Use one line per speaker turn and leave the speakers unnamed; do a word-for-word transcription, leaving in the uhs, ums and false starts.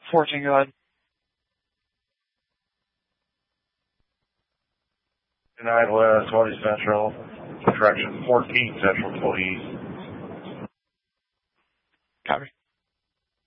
fourteen, go ahead.
nine West, twenty Central, correction, fourteen Central, twenty East.
Copy.